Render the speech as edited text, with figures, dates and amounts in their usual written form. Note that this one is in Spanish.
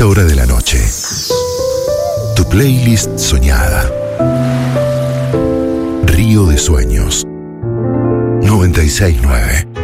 esta hora de la noche. Tu playlist soñada. Río de Sueños. 96.9.